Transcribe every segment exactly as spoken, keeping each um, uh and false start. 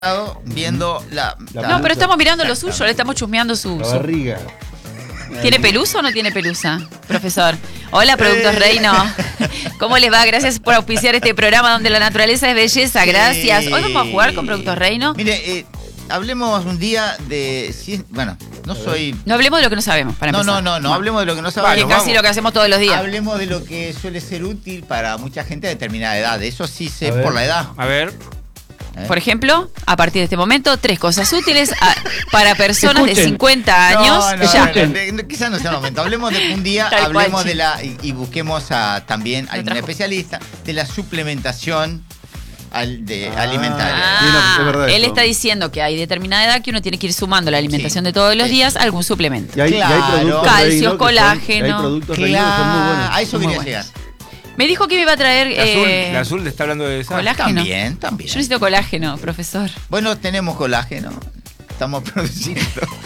viendo la, La la- no, pero estamos mirando lo suyo, le estamos chusmeando su... La su- barriga. ¿Tiene pelusa o no tiene pelusa, profesor? Hola, Productos Reino. ¿Cómo les va? Gracias por auspiciar este programa donde la naturaleza es belleza. Gracias. Hoy vamos a jugar con Productos Reino. Mire, eh, hablemos un día de... si- Bueno, no soy... No hablemos de lo que no sabemos, para No, empezar. no, no, no hablemos de lo que no Que sabemos. casi Vamos. lo que hacemos todos los días. Hablemos de lo que suele ser útil para mucha gente de determinada edad. Eso sí sé A ver. por la edad. A ver. ¿eh? Por ejemplo, a partir de este momento, tres cosas útiles a- para personas de Escuchen. cincuenta años. No, no, ya. no, no, no, quizás no sea el momento. Hablemos de un día, Tal cual, hablemos sí. de la... Y, y busquemos a, también, hay Lo un trajo. especialista, de la suplementación al- de, Ah. alimentaria. Sí, no, Ah, es verdad él eso. está diciendo que hay determinada edad que uno tiene que ir sumando a la alimentación Sí. de todos los Sí. días algún suplemento. Y hay, y hay Claro. productos Calcio, Reino que son- colágeno. Hay productos Reino que son muy Claro, buenos. a eso Muy quería buenos. llegar. Me dijo que me iba a traer... La azul, eh, la azul le está hablando de esa. colágeno. También, también. Yo necesito colágeno, profesor. Bueno, tenemos colágeno. Estamos produciendo.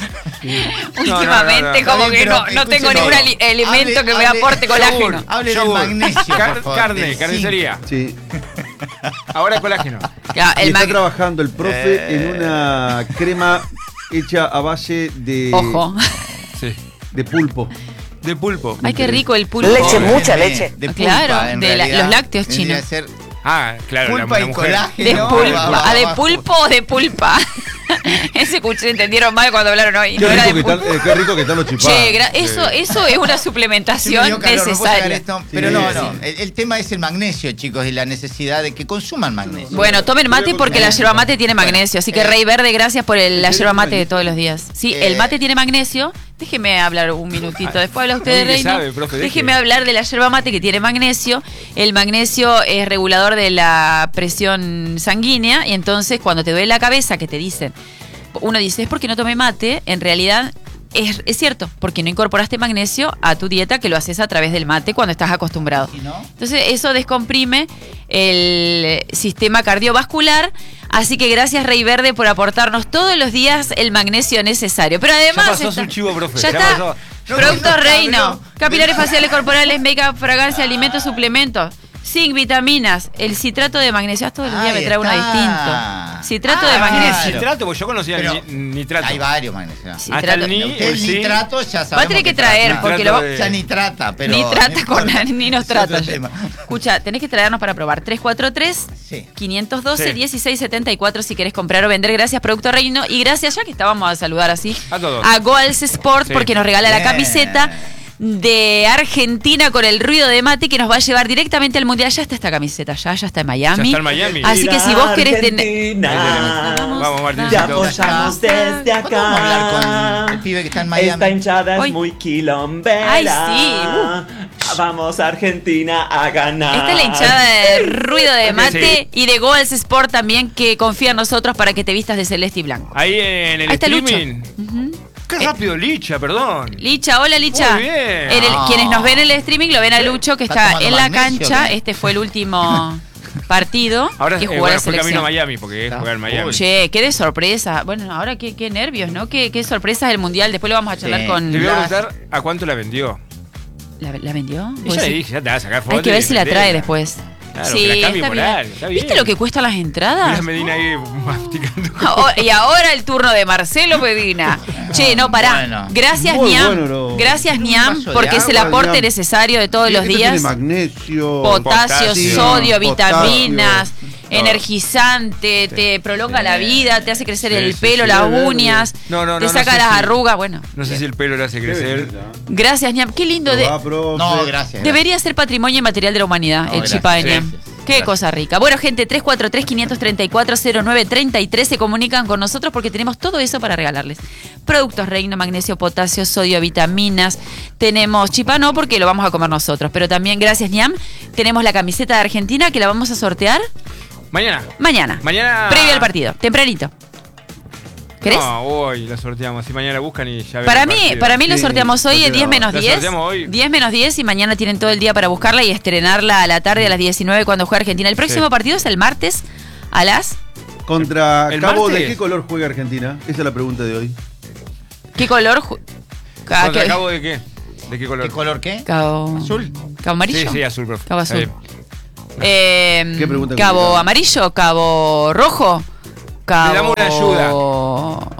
Últimamente no, no. como Está bien, que pero no, no tengo escúcheme. ningún ali- alimento Hable- que me hable- aporte colágeno. Hable del Yogur. magnesio, Car- por favor, carne, del carnicería. Sí. Ahora colágeno. Ya, Y el está mag- trabajando el profe Eh. en una crema hecha a base de, Ojo. Sí. de pulpo. De pulpo. Ay, qué rico el pulpo. Leche, zinc. mucha De- leche. De pulpa, Claro, en de la- realidad. los lácteos Tendría chinos. que ser Ah, claro, la, pulpa la y mujer. colágeno. De No, pulpa. va, va, ¿A de va. pulpo o de pulpa? Ese escuché, entendieron mal cuando hablaron hoy. Qué No era rico, de que están, pulpo. eh, qué rico que están los chipados. Che, gra- eso, eso es una Sí, me dio suplementación calor, no puedo sacar necesaria. esto, Sí, pero no, sí. no. El, el tema es el magnesio, chicos, y la necesidad de que consuman magnesio. Bueno, tomen mate porque la yerba mate tiene magnesio. Así que Eh, Rey Verde, gracias por el- la ¿en yerba serio mate tiene de todos los días. Sí, Eh, el mate tiene magnesio. Déjeme hablar un minutito. Después habla usted de Ay, que Reino. sabe, profe, deje. Déjeme hablar de la yerba mate que tiene magnesio. El magnesio es regulador de la presión sanguínea y entonces cuando te duele la cabeza, que te dicen, uno dice, es porque no tomé mate, en realidad es, es cierto, porque no incorporaste magnesio a tu dieta que lo haces a través del mate cuando estás acostumbrado. Si no, Entonces eso descomprime el sistema cardiovascular, así que gracias Rey Verde por aportarnos todos los días el magnesio necesario. Pero además... Ya pasó está- su chivo, profe. Ya Ya está. pasó. Productos No, no, Reino, no. capilares faciales corporales, make-up, fragancia, alimentos, suplementos, zinc, vitaminas, el citrato de magnesio. Ah, todos los días Ahí me trae uno está. distinto. Citrato Ah, de ¿Tiene magnesio. citrato? Porque yo conocía Pero el ni- nitrato. hay varios magnesios. Sí. Hasta Citrato. el ni, Usted el el sí. nitrato ya sabemos. Va a tener que que traer, trata. porque Nitrato lo... de- Ya ni trata, pero. Ni trata no con importa. ni nos Es otro trata. tema. Escucha, tenés que traernos para probar. tres cuatro tres, Sí. quinientos doce, Sí. dieciséis setenta y cuatro si querés comprar o vender. Gracias, Producto Reino. Y gracias, ya que estábamos a saludar así, A todos. a Goals Sport, Sí. porque nos regala la Bien. camiseta de Argentina con el ruido de mate que nos va a llevar directamente al Mundial. Ya está esta camiseta, ya, ya está en Miami. Ya está en Miami. Así que si vos querés tener... Argentina. Vamos, Martín. Ya Martincito. apoyamos desde ¿Cuándo vamos a hablar con acá. el pibe que está en Miami? Esta hinchada Hoy. es muy quilombera. Ay, sí. Vamos Argentina a ganar. Esta es la hinchada de ruido de mate Sí. y de Goals Sport también, que confía en nosotros para que te vistas de celeste y blanco. Ahí en el Ahí está Lucho. streaming. Ujú. Qué rápido, Licha, perdón. Licha, hola Licha. Muy bien. En el- Ah. quienes nos ven en el streaming lo ven a Lucho que ¿Está está tomando en la magnesio, cancha. qué? Este fue el último partido Ahora que eh, jugó bueno, la fue camino a selección. Miami porque es Está jugar en Miami. full. Che, qué de sorpresa. Bueno, ahora qué, qué nervios, ¿no? Qué, qué sorpresas del Mundial. Después lo vamos a charlar Sí. con... Te voy a La- preguntar a cuánto la vendió. ¿La, la vendió? Y ¿Vos ya le decís? dije, ya te vas a sacar fotos. Hay que ver y si la vendela. trae después. Claro, sí, que la cambie está por bien. algo, está bien. ¿Viste lo que cuestan las entradas? Mira Medina ahí masticando. Ah, oh, y ahora el turno de Marcelo Medina. Che, no, pará. Bueno. Gracias, Muy Niam. bueno, lo- Gracias, Un Niam, vaso de porque es el agua, aporte Niam. necesario de todos los Esto días. Tiene magnesio, Potasio, Potasio, sodio, potasio, vitaminas, todo. energizante, te prolonga la vida, te hace crecer Sí, el sí, pelo, sí. las uñas, No, no, te no, saca no sé las si- arrugas. Bueno, No sé si el pelo le hace crecer. gracias, Niam. Qué lindo. De, Va, profe. No, gracias. debería ser patrimonio inmaterial de la humanidad, No, el gracias, chipá de sí, Niam. sí, sí. Qué Gracias. cosa rica. Bueno, gente, tres cuatro tres, quinientos treinta y cuatro, cero nueve treinta y tres se comunican con nosotros porque tenemos todo eso para regalarles. Productos Reino, magnesio, potasio, sodio, vitaminas. Tenemos chipá, no, porque lo vamos a comer nosotros. Pero también, gracias, Niam, tenemos la camiseta de Argentina que la vamos a sortear Mañana. mañana. Mañana. Previo al partido, tempranito. ¿Querés? No, hoy la sorteamos. Y mañana la buscan y ya ven Para el mí, partido. para mí lo Sí, sorteamos hoy, es sorteamos. diez menos La diez. sorteamos hoy. diez menos diez y mañana tienen todo el día para buscarla y estrenarla a la tarde a las diecinueve cuando juega Argentina. El próximo Sí. partido es el martes a las... ¿Contra ¿El Cabo martes? de qué color juega Argentina? Esa es la pregunta de hoy. ¿Qué color? ju- Ca- ¿Contra qué- cabo de qué? ¿De qué color? ¿Qué color qué? Cabo... ¿Azul? ¿Cabo amarillo? Sí, sí, azul, profe. Cabo Está azul. bien. Eh, ¿Qué pregunta ¿Cabo complicada? amarillo? ¿Cabo rojo? Cabo. Le damos una ayuda.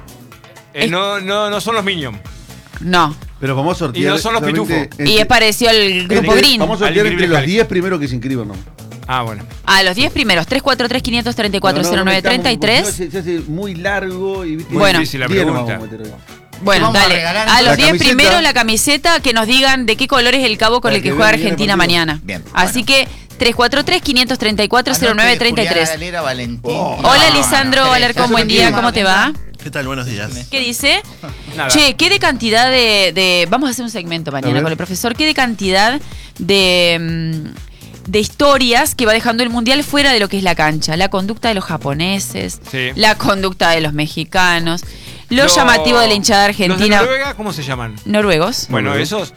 Eh, no, no, no son los Minions. No. Pero vamos a sortear. Y no son los solamente pitufos. Y es parecido al grupo entre- Green. Vamos a Al sortear entre increíble los Hulk. diez primeros que se inscriban, ¿no? Ah, bueno. A los diez primeros, tres cuatro tres, quinientos treinta y cuatro, No, no, cero no nueve metamos, treinta y tres. porque Se, se hace muy largo y ¿viste? Muy Bueno. difícil la diez nomás pregunta. vamos a meter hoy. Bueno, Vamos a dale. regalar A los la diez camiseta. primeros la camiseta que nos digan de qué color es el cabo con Para el que que juega vean bien el Argentina partido. mañana. Bien, Así que tres cuatro tres, quinientos treinta y cuatro, cero nueve treinta y tres. Juliana Galera, Valentín. Oh. Hola, No, Lisandro no, Alarcón, Teresa. buen día, ¿cómo te va? ¿Qué tal? Buenos días. ¿Qué dice? Nada. Che, ¿qué de cantidad de, de- Vamos a hacer un segmento A mañana ver. con el profesor. ¿Qué de cantidad de, mm, de historias que va dejando el Mundial fuera de lo que es la cancha? La conducta de los japoneses, Sí. la conducta de los mexicanos, lo Los- llamativo de la hinchada argentina. ¿Los de Noruega cómo se llaman? Noruegos. Bueno, Noruega. esos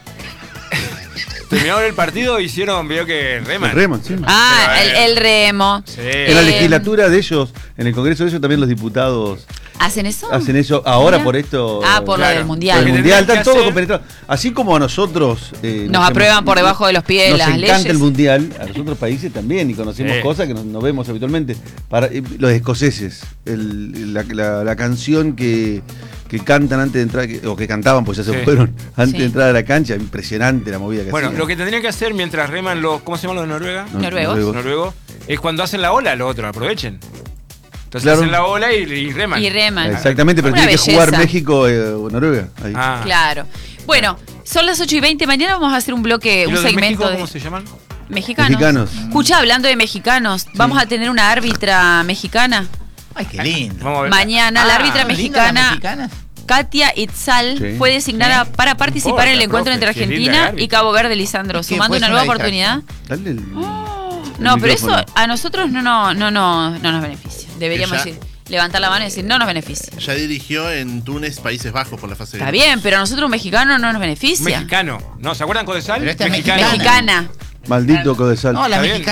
terminaron el partido y hicieron, veo que reman. El Reman, sí. Ah, el, el remo. Sí. En la Eh, legislatura de ellos, en el Congreso de ellos, también los diputados ¿Hacen eso? hacen eso ahora Mira. por esto. Ah, por lo Claro. del por Mundial. el Porque Mundial, tendrían están que todos hacer- compenetrados. Así como a nosotros eh, Nos aprueban por debajo de los pies nos las encanta leyes. el Mundial, a los otros países también, y conocemos Sí. cosas que no, no vemos habitualmente. Para, eh, los escoceses, el- la, la- la canción que, que cantan antes de entrar, que- o que cantaban, pues ya se Sí. fueron, antes Sí. de entrar a la cancha, impresionante la movida que Bueno, hacían. lo que tendrían que hacer mientras reman los. ¿Cómo se llaman los de Noruega? No, Noruegos. noruegos. Noruego. Es cuando hacen la ola, los otros aprovechen. Entonces Claro. hacen la ola y, y reman. Y reman. Exactamente, pero Una tiene que belleza. jugar México eh, o Noruega. Ahí. Ah. Claro. Bueno, son las ocho y veinte. Mañana vamos a hacer un bloque, ¿Y un los de segmento México, de cómo se llaman? mexicanos. Mexicanos. Escucha, hablando de mexicanos, vamos a tener una árbitra mexicana. Ay, qué lindo. Vamos a ver. Mañana, la Ah, árbitra ¿Lindas las mexicana, mexicanas? Katia Itzal, Sí. fue designada para participar importa, en el encuentro profe, entre qué linda Argentina árbitra. y Cabo Verde, Lisandro, Es que sumando fue una una nueva distracción. oportunidad. Dale el, el No, pero eso micrófono. a nosotros no, no, no, no, no nos beneficia. Deberíamos Ella- decir, levantar la mano y decir, no nos beneficia. Ya dirigió en Túnez, Países Bajos por la fase de Está grupos. bien, pero a nosotros un mexicano no nos beneficia. Mexicano. ¿No? ¿Se acuerdan Codesal? Pero esta es Mexicana. Maldito Codesal. No, las Está bien.